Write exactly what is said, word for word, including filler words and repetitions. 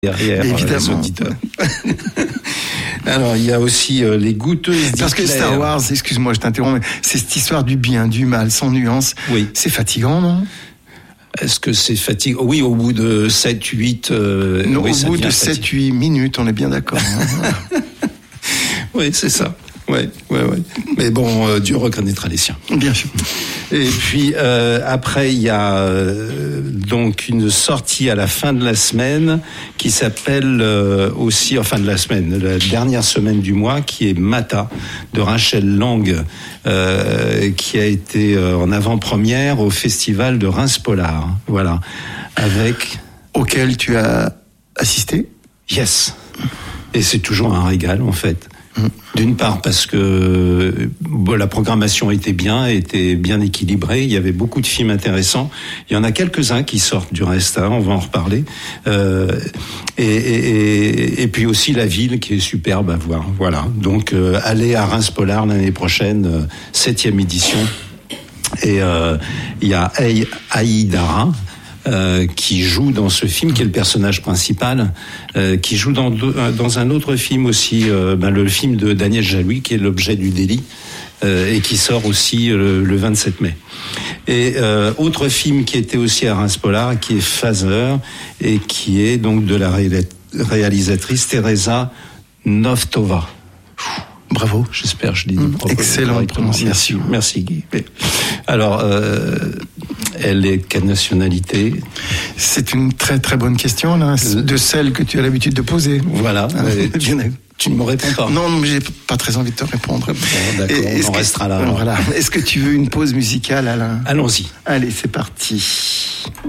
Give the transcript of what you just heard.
derrière les auditeurs. Alors, il y a aussi euh, les goûteuses Parce que Star Wars, excuse-moi, je t'interromps, mais c'est cette histoire du bien, du mal, sans nuance. Oui. C'est fatigant, non? Est-ce que c'est fatigant? Oui, au bout de sept, huit... Euh, non, oui, au bout de sept, huit minutes, on est bien d'accord. Hein. Oui, c'est ça. Ouais, ouais, ouais. Mais bon, euh, Dieu reconnaîtra les siens. Bien sûr. Et puis euh, après, il y a euh, donc une sortie à la fin de la semaine qui s'appelle euh, aussi, enfin de la semaine, la dernière semaine du mois, qui est Mata de Rachel Lang, euh, qui a été euh, en avant-première au festival de Reims-Polar. Voilà, avec auquel tu as assisté. Yes. Et c'est toujours un régal en fait. D'une part parce que bon, la programmation était bien, était bien équilibrée. Il y avait beaucoup de films intéressants. Il y en a quelques-uns qui sortent du reste. Hein, on va en reparler. Euh, et, et, et, et puis aussi la ville qui est superbe à voir. Voilà. Donc euh, allez à Reims-Polar l'année prochaine, euh, septième édition. Et euh, il y a Aïdara. Euh, qui joue dans ce film, qui est le personnage principal, euh, qui joue dans, dans un autre film aussi, euh, ben, le film de Daniel Jalouis, qui est L'objet du délit, euh, et qui sort aussi le, le vingt-sept mai. Et euh, autre film qui était aussi à Reims-Polar, qui est Phaser, et qui est donc de la ré- réalisatrice Teresa Novtova. Bravo. J'espère, je l'ai dit mmh, proprement. Excellente prononciation. Merci, merci Guy. Alors, euh, elle est quelle nationalité? C'est une très très bonne question, là, de celle que tu as l'habitude de poser. Voilà. Euh, tu, tu ne me réponds pas. Non, mais j'ai pas très envie de te répondre. Bon, d'accord, Et, on en que, restera là. Voilà. Est-ce que tu veux une pause musicale, Alain? Allons-y. Allez, c'est parti.